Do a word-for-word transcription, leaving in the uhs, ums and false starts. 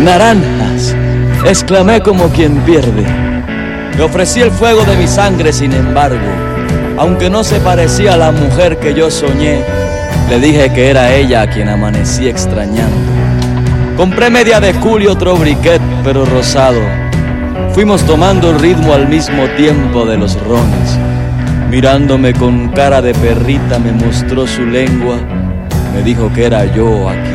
naranjas, exclamé como quien pierde. Le ofrecí el fuego de mi sangre, sin embargo, aunque no se parecía a la mujer que yo soñé, le dije que era ella a quien amanecí extrañando. Compré media de cul y otro briquet, pero rosado. Fuimos tomando el ritmo al mismo tiempo de los rones. Mirándome con cara de perrita me mostró su lengua, me dijo que era yo a quien